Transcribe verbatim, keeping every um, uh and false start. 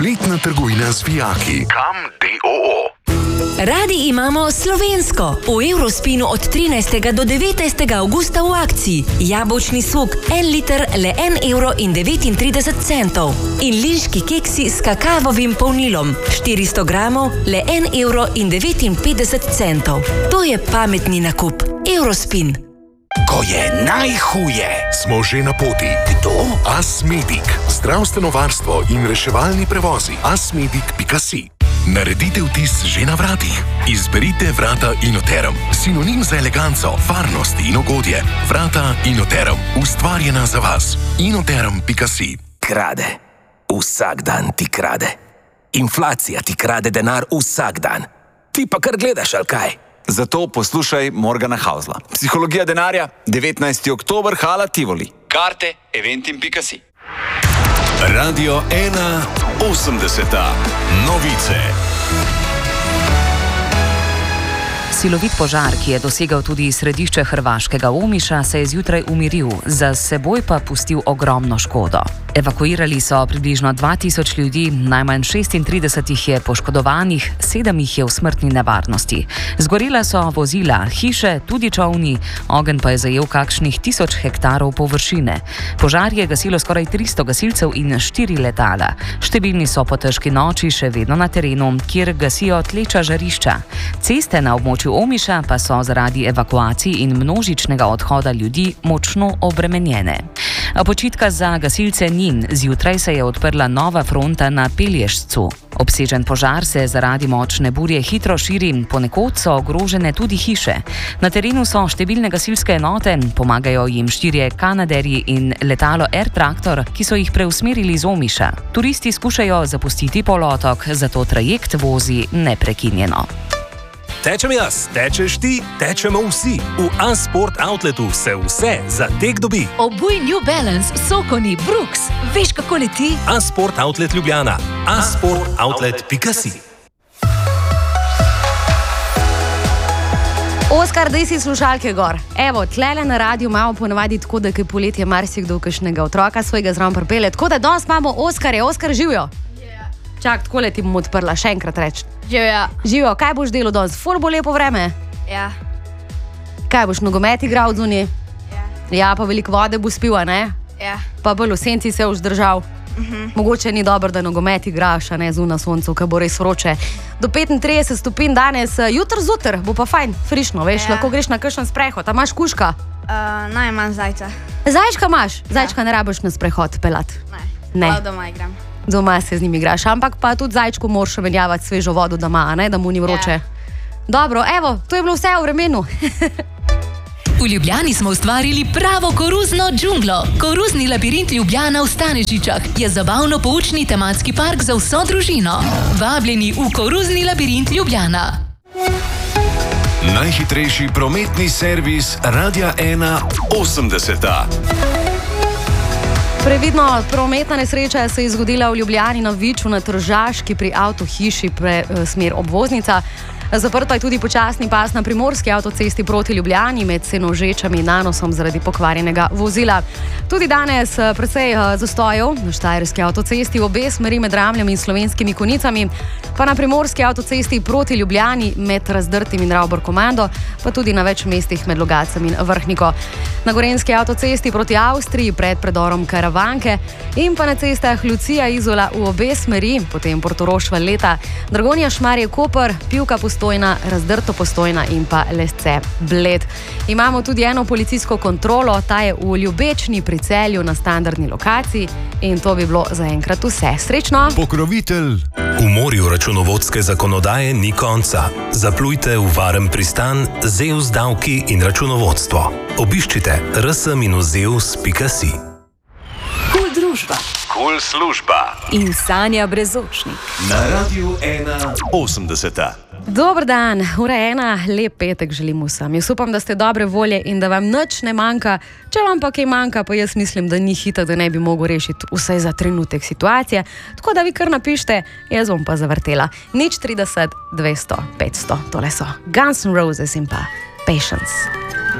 Poletna trgovina z vijaki. Kam D O O. Radi imamo slovensko. V Eurospinu od trinajstega do devetnajstega avgusta v akciji. Jabolčni sok, en liter, le en evro in devetintrideset centov. In linški keksi s kakavovim polnilom. štiristo gramov, le en evro in devetinpetdeset centov. To je pametni nakup. Eurospin. Ko je najhuje, Smo že na poti. kdo? Asmedic. Zdravstveno varstvo in reševalni prevozi. asmedic pika si. Naredite vtis že na vratih. Izberite vrata Inoterum. Sinonim za eleganco, varnost in ugodje. Vrata Inoterum. Ustvarjena za vas. Inoterum pika si. Krade. Vsak dan ti krade. Inflacija ti krade denar vsak dan. Ti pa kar gledaš, ali kaj? Zato poslušaj Morgana Hausla. Psihologija denarja, devetnajsti oktober, Hala Tivoli. Karte eventim pika si. Radio ena osemdeseta. Novice. Silovit požar, ki je dosegal tudi središče hrvaškega Omiša, se je zjutraj umiril, za seboj pa pustil ogromno škodo. Evakuirali so približno dva tisoč ljudi, najmanj šestintrideset jih je poškodovanih, sedem jih je v smrtni nevarnosti. Zgorela so vozila, hiše, tudi čolni, ogenj pa je zajel kakšnih tisoč hektarov površine. Požar je gasilo skoraj tristo gasilcev in štiri letala. Številni so po težki noči še vedno na terenu, kjer gasijo tleča žarišča. Ceste na območju Omiša pa so zaradi evakuacij in množičnega odhoda ljudi močno obremenjene. A počitka za gasilce ni. Zjutraj se je odprla nova fronta na Pelješcu. Obsežen požar se zaradi močne burje hitro širi, ponekod so ogrožene tudi hiše. Na terenu so številne gasilske enote, pomagajo jim štirje kanaderji in letalo Air Traktor, ki so jih preusmerili z Omiša. Turisti skušajo zapustiti polotok, zato trajekt vozi neprekinjeno. Tečem jaz, tečeš ti, tečemo vsi. V A-Sport Outletu se vse za tek dobi. Obuj New Balance, Sokoni, Brooks. Veš, kako leti? A-Sport Outlet Ljubljana. a sport outlet pika si. Oskar, daj si slušalke gor. Evo, tlele na radiju imamo ponavadi tako, da je poletje marsikdo kakšnega otroka svojega zraven pripelje. Tako da danes imamo Oskarje. Oskar, živijo? Čak, tako le ti bom odprla, še enkrat reči. Živijo. Živijo, kaj boš delal danes? Ful bo lepo vreme? Ja. Kaj boš, nogomet igral zunaj? Ja. Ja, pa veliko vode bo spil, a ne? Ja. Pa bolj v senci se boš držal. Mhm. Mogoče ni dobro, da nogomet igraš, a ne zunaj na soncu, ker bo res vroče. Do petintrideset stopinj danes, jutr zjutraj, bo pa fajn, frišno, veš, Ja. lahko greš na kakšen sprehod. A imaš kužka? Uh, najmanj zajca. Zajčka imaš? Zajčka ne rabiš na sprehod pelat. Ne. Ne. Pa doma igram. Doma se z njim igraš, ampak pa tudi zajčku moraš menjavati svežo vodo doma, a ne, da mu ni vroče. Ja. Dobro, evo, to je bilo vse v vremenu. V Ljubljani smo ustvarili pravo koruzno džunglo. Koruzni labirint Ljubljana v Stanežičah je zabavno-poučni tematski park za vso družino. Vabljeni v koruzni labirint Ljubljana. Najhitrejši prometni servis Radia ena osemdeseta. Previdno, prometna nesreča se je zgodila v Ljubljani na Viču na Tržaški pri avtohiši pre, smer obvoznica. Zaprta je tudi počasni pas na primorski avtocesti proti Ljubljani med Senožečami in Nanosom zaradi pokvarjenega vozila. Tudi danes precej zastojev na Štajerski avtocesti v obe smeri med Ramljem in Slovenskimi Konjicami, pa na primorski avtocesti proti Ljubljani med Razdrtim in Ravbor Komando, pa tudi na več mestih med Logacem in Vrhniko. Na Gorenjski avtocesti proti Avstriji pred predorom Karavanke in pa na cestah Lucija Izola v obe smeri, potem Portorož Valleta, Dragonja Šmarje Koper, Pivka Postojna, Razdrto Postojna in pa Lesce Bled. Imamo tudi eno policijsko kontrolo, ta je v Ljubečni pri Celju na standardni lokaciji in to bi bilo zaenkrat vse. Srečno! Pokrovitelj. V morju računovodske zakonodaje ni konca. Zaplujte v varen pristan Zeus davki in računovodstvo. Obiščite r s minus zeus pika si. Kul družba. Kul služba. In Sanja Brezočnik. Na Radiu ena osemdeseta. Dober dan, ura ena, lep petek želim vsem. Jaz upam, da ste dobre volje in da vam nič ne manjka. Če vam pa kaj manjka, pa jaz mislim, da ni hita, da ne bi mogel rešiti vsaj za trenutek situacije. Tako da vi kar napište, jaz bom pa zavrtela. Nič trideset, dvesto, petsto, tole so Guns N' Roses in pa Patience.